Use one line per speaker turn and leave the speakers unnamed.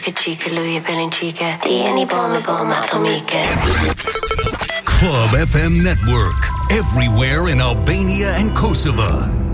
chica, lui pelinchica, tieni bomba atomica.
Club FM Network, everywhere in Albania and Kosovo.